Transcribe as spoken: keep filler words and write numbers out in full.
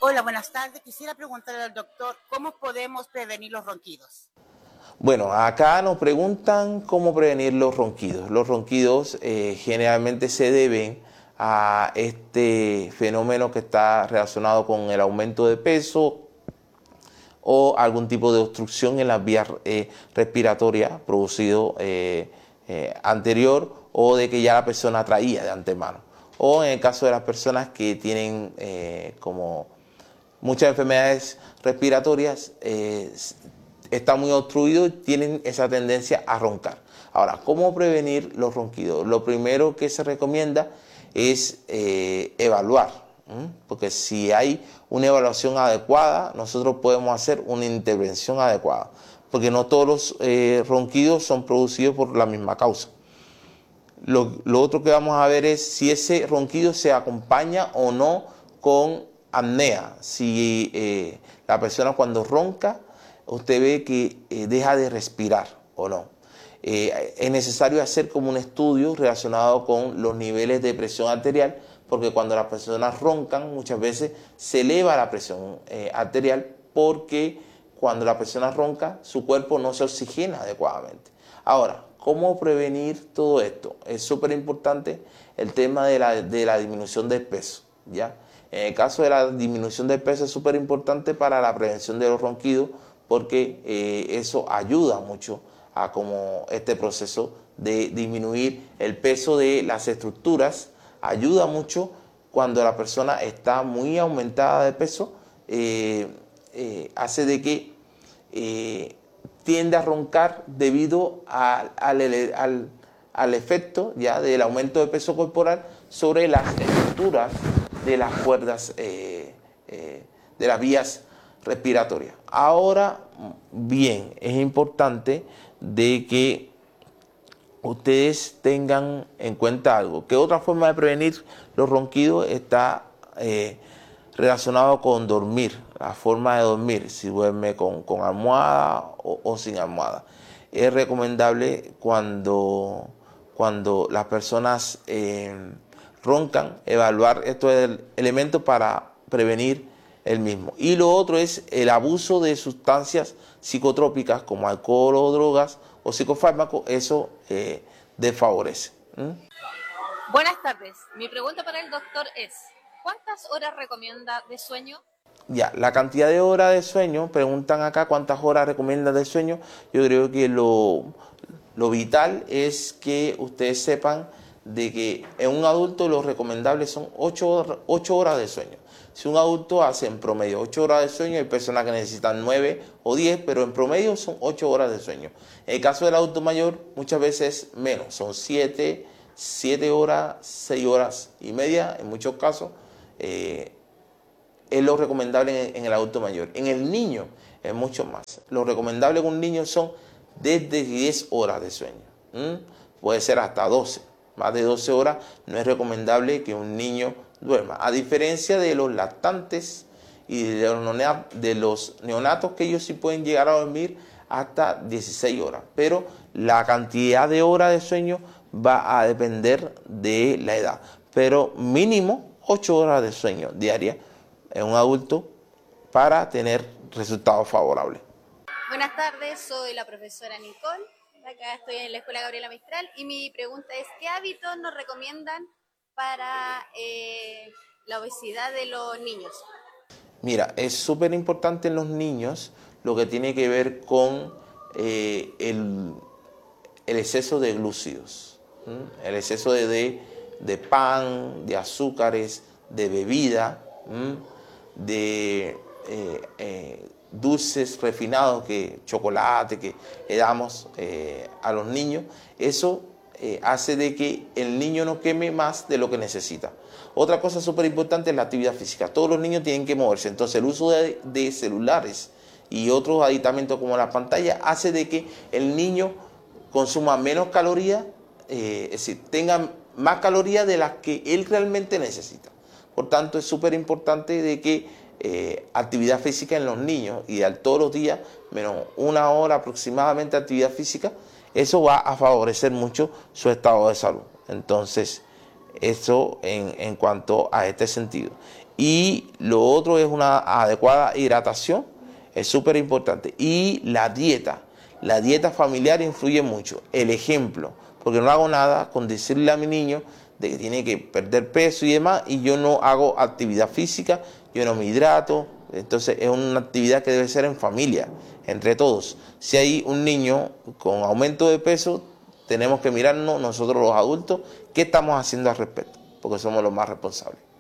Hola, buenas tardes. Quisiera preguntarle al doctor, ¿cómo podemos prevenir los ronquidos? Bueno, acá nos preguntan cómo prevenir los ronquidos. Los ronquidos eh, generalmente se deben a este fenómeno que está relacionado con el aumento de peso o algún tipo de obstrucción en las vías eh, respiratorias producido eh, eh, anterior, o de que ya la persona traía de antemano. O en el caso de las personas que tienen eh, como muchas enfermedades respiratorias, eh, está muy obstruido y tienen esa tendencia a roncar. Ahora, ¿cómo prevenir los ronquidos? Lo primero que se recomienda es eh, evaluar, ¿m? porque si hay una evaluación adecuada, nosotros podemos hacer una intervención adecuada, porque no todos los eh, ronquidos son producidos por la misma causa. Lo, lo otro que vamos a ver es si ese ronquido se acompaña o no con apnea. Si eh, la persona cuando ronca, usted ve que eh, deja de respirar o no. Eh, es necesario hacer como un estudio relacionado con los niveles de presión arterial, porque cuando las personas roncan muchas veces se eleva la presión eh, arterial, porque cuando la persona ronca su cuerpo no se oxigena adecuadamente. Ahora, ¿cómo prevenir todo esto? Es súper importante el tema de la, de la disminución del peso, ¿ya? En el caso de la disminución del peso es súper importante para la prevención de los ronquidos, porque eh, eso ayuda mucho a como este proceso de disminuir el peso de las estructuras, ayuda mucho cuando la persona está muy aumentada de peso, eh, eh, hace de que eh, tiende a roncar debido a, al, al, al efecto ya del aumento de peso corporal sobre las estructuras de las cuerdas eh, eh, de las vías respiratorias. Ahora bien, es importante de que ustedes tengan en cuenta algo, que otra forma de prevenir los ronquidos está eh, relacionado con dormir, la forma de dormir, si duerme con, con almohada o, o sin almohada. Es recomendable cuando, cuando las personas eh, roncan, evaluar estos elementos para prevenir el mismo. Y lo otro es el abuso de sustancias psicotrópicas como alcohol o drogas o psicofármacos, eso eh, desfavorece. ¿Mm? Buenas tardes, mi pregunta para el doctor es, ¿cuántas horas recomienda de sueño? Ya, la cantidad de horas de sueño, preguntan acá cuántas horas recomienda de sueño. Yo creo que lo, lo vital es que ustedes sepan de que en un adulto lo recomendable son ocho horas de sueño. Si un adulto hace en promedio ocho horas de sueño, hay personas que necesitan nueve o diez, pero en promedio son ocho horas de sueño. En el caso del adulto mayor, muchas veces menos, son siete, siete horas, seis horas y media en muchos casos. Eh, es lo recomendable en, en el adulto mayor. En el niño es mucho más. Lo recomendable en un niño son desde diez horas de sueño. ¿Mm? Puede ser hasta doce. Más de doce horas no es recomendable que un niño duerma. A diferencia de los lactantes y de los, de los neonatos, que ellos sí pueden llegar a dormir hasta dieciséis horas. Pero la cantidad de horas de sueño va a depender de la edad. Pero mínimo ocho horas de sueño diaria en un adulto para tener resultados favorables. Buenas tardes, soy la profesora Nicole. Acá estoy en la Escuela Gabriela Mistral y mi pregunta es, ¿qué hábitos nos recomiendan para eh, la obesidad de los niños? Mira, es súper importante en los niños lo que tiene que ver con eh, el, el exceso de glúcidos, ¿m? el exceso de, de, de pan, de azúcares, de bebida, ¿m? de eh, eh, dulces refinados, que chocolate que le damos eh, a los niños. Eso eh, hace de que el niño no queme más de lo que necesita. Otra cosa súper importante es la actividad física. Todos los niños tienen que moverse. Entonces el uso de, de celulares y otros aditamentos como la pantalla hace de que el niño consuma menos calorías, eh, es decir, tenga más calorías de las que él realmente necesita. Por tanto, es súper importante de que eh, actividad física en los niños, y al todos los días, menos una hora aproximadamente de actividad física, eso va a favorecer mucho su estado de salud. Entonces, Eso en, en cuanto a este sentido. Y lo otro es una adecuada hidratación, es súper importante. Y la dieta, la dieta familiar influye mucho. El ejemplo, porque no hago nada con decirle a mi niño de que tiene que perder peso y demás, y yo no hago actividad física, yo no me hidrato. Entonces es una actividad que debe ser en familia, entre todos. Si hay un niño con aumento de peso, tenemos que mirarnos nosotros los adultos qué estamos haciendo al respecto, porque somos los más responsables.